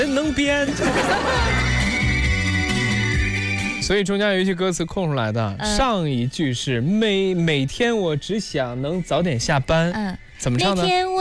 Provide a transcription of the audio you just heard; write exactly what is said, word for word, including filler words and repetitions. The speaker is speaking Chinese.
人能编。所以中间有一句歌词空出来的，嗯、上一句是每每天我只想能早点下班，嗯，怎么唱呢？每天我